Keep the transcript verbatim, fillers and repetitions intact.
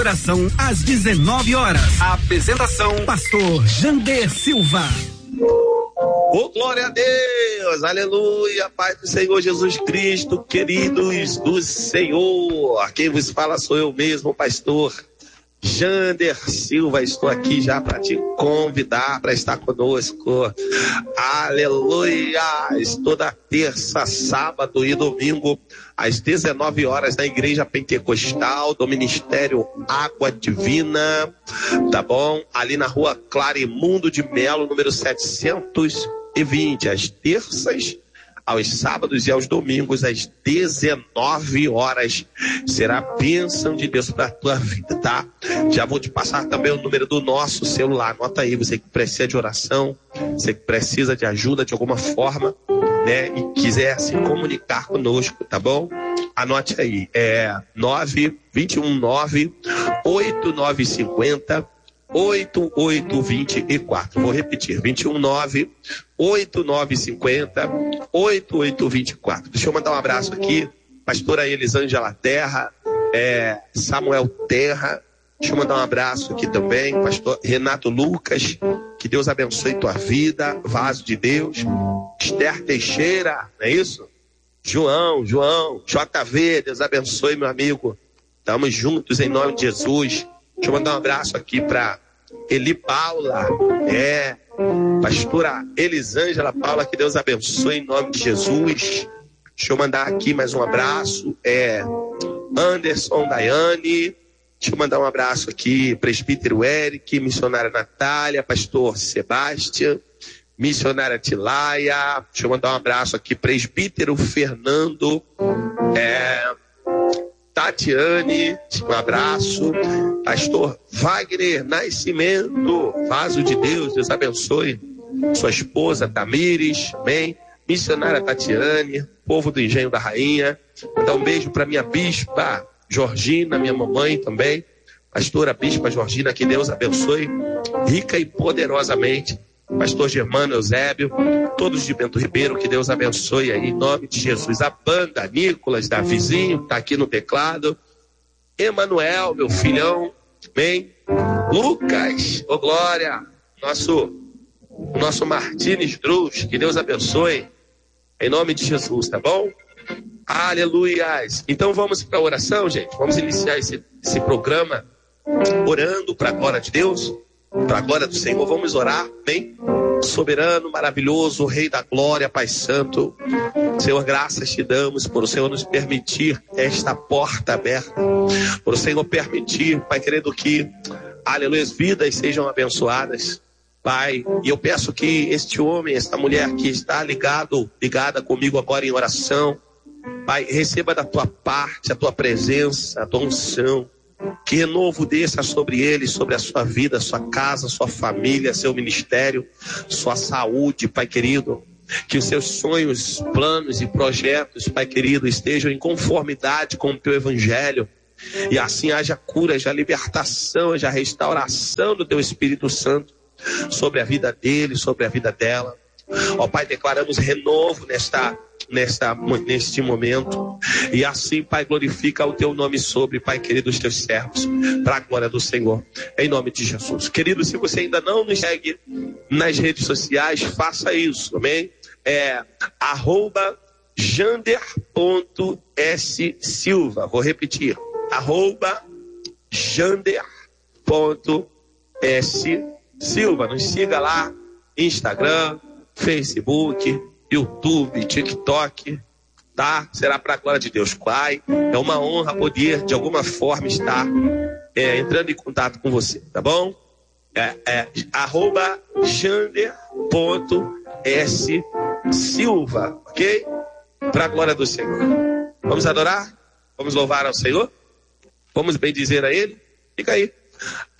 Oração às dezenove horas. Apresentação: Pastor Jander Silva. Oh, glória a Deus, aleluia, Pai do Senhor Jesus Cristo, queridos do Senhor. Quem vos fala sou eu mesmo, pastor Jander Silva. Estou aqui já para te convidar para estar conosco. Aleluia! Toda terça, sábado e domingo, às dezenove horas, na Igreja Pentecostal do Ministério Água Divina, tá bom? Ali na rua Clarimundo de Melo, número setecentos e vinte, às terças, aos sábados e aos domingos, às dezenove horas. Será a bênção de Deus para a tua vida, tá? Já vou te passar também o número do nosso celular. Anota aí, você que precisa de oração, você que precisa de ajuda de alguma forma, né? E quiser se comunicar conosco, tá bom? Anote aí, é nove dois um nove, oito nove cinco zero, oito oito dois quatro. Vou repetir, dois um nove, oito nove cinco zero, oito oito dois quatro. Deixa eu mandar um abraço aqui, pastora Elisângela Terra, é, Samuel Terra. Deixa eu mandar um abraço aqui também, pastor Renato Lucas. Que Deus abençoe tua vida, vaso de Deus. Esther Teixeira, não é isso? João, João, J V, Deus abençoe, meu amigo. Estamos juntos em nome de Jesus. Deixa eu mandar um abraço aqui para Eli Paula, é, pastora Elisângela Paula, que Deus abençoe em nome de Jesus. Deixa eu mandar aqui mais um abraço, é, Anderson, Daiane. Deixa eu mandar um abraço aqui, presbítero Eric, missionária Natália, pastor Sebastião, missionária Tilaia. Deixa eu mandar um abraço aqui, presbítero Fernando, é, Tatiane, um abraço, pastor Wagner Nascimento, vaso de Deus, Deus abençoe sua esposa Tamires, amém, missionária Tatiane, povo do Engenho da Rainha. Dá um beijo para minha bispa Georgina, minha mamãe também, pastora bispa Georgina, que Deus abençoe rica e poderosamente. Pastor Germano Eusébio, todos de Bento Ribeiro, que Deus abençoe aí, em nome de Jesus. A banda, Nicolas, Davizinho, tá aqui no teclado. Emanuel, meu filhão, bem. Lucas, ô glória, nosso, nosso Martins Druz, que Deus abençoe, em nome de Jesus, tá bom? Aleluias. Então vamos para a oração, gente. Vamos iniciar esse, esse programa orando para a glória de Deus, para a glória do Senhor. Vamos orar, bem? Soberano, maravilhoso, Rei da glória, Pai Santo, Senhor, graças te damos por o Senhor nos permitir esta porta aberta, por o Senhor permitir, Pai querido, que, aleluia, vidas sejam abençoadas, Pai. E eu peço que este homem, esta mulher que está ligado, ligada comigo agora em oração, Pai, receba da tua parte a tua presença, a tua unção. Que renovo desça sobre ele, sobre a sua vida, sua casa, sua família, seu ministério, sua saúde, Pai querido. Que os seus sonhos, planos e projetos, Pai querido, estejam em conformidade com o teu evangelho. E assim haja cura, haja libertação, haja restauração do teu Espírito Santo sobre a vida dele, sobre a vida dela. Ó Pai, declaramos renovo nesta Nesta, neste momento, e assim, Pai, glorifica o teu nome sobre, Pai querido, os teus servos, para a glória do Senhor, em nome de Jesus. Querido, se você ainda não nos segue nas redes sociais, faça isso, amém? É arroba jander.ssilva, vou repetir, arroba jander.ssilva, nos siga lá, Instagram, Facebook, YouTube, TikTok, tá? Será para a glória de Deus, Pai. É uma honra poder, de alguma forma, estar é, entrando em contato com você, tá bom? É, é arroba jander.ssilva, ok? Para a glória do Senhor. Vamos adorar? Vamos louvar ao Senhor? Vamos bem dizer a Ele? Fica aí.